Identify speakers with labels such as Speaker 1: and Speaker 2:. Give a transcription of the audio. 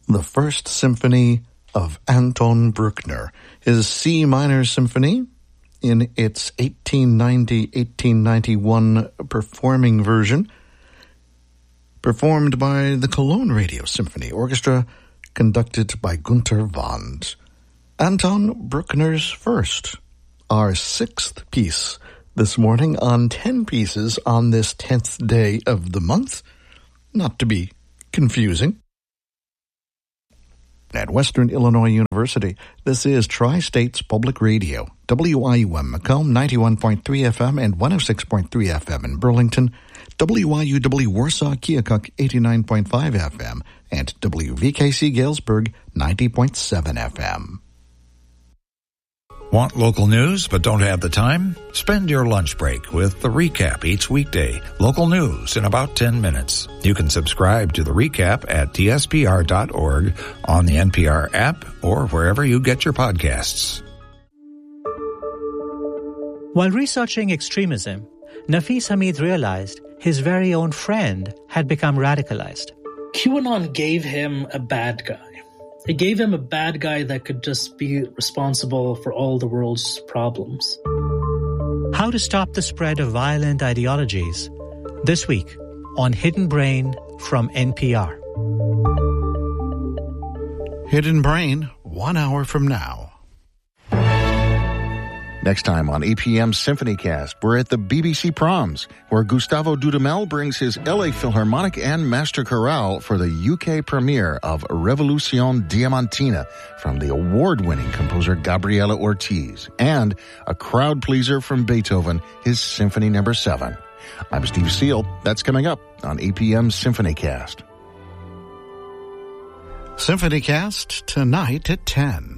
Speaker 1: the First Symphony of Anton Bruckner, his C minor symphony in its 1890-1891 performing version, performed by the Cologne Radio Symphony Orchestra, conducted by Günter Wand. Anton Bruckner's First, our sixth piece this morning on 10 pieces on this 10th day of the month, not to be confusing. At Western Illinois University, this is Tri-States Public Radio, WIUM Macomb 91.3 FM and 106.3 FM in Burlington, WIUW Warsaw Keokuk 89.5 FM, and WVKC Galesburg 90.7 FM.
Speaker 2: Want local news but don't have the time? Spend your lunch break with The Recap each weekday. Local news in about 10 minutes. You can subscribe to The Recap at tspr.org, on the NPR app, or wherever you get your podcasts.
Speaker 3: While researching extremism, Nafis Hamid realized his very own friend had become radicalized.
Speaker 4: QAnon gave him a bad guy. It gave him a bad guy that could just be responsible for all the world's problems.
Speaker 3: How to stop the spread of violent ideologies. This week on Hidden Brain from NPR.
Speaker 1: Hidden Brain, 1 hour from now.
Speaker 5: Next time on EPM's SymphonyCast, we're at the BBC Proms, where Gustavo Dudamel brings his LA Philharmonic and Master Chorale for the UK premiere of Revolution Diamantina from the award-winning composer Gabriela Ortiz, and a crowd pleaser from Beethoven, his Symphony No. 7. I'm Steve Seal. That's coming up on EPM's SymphonyCast.
Speaker 1: SymphonyCast tonight at 10.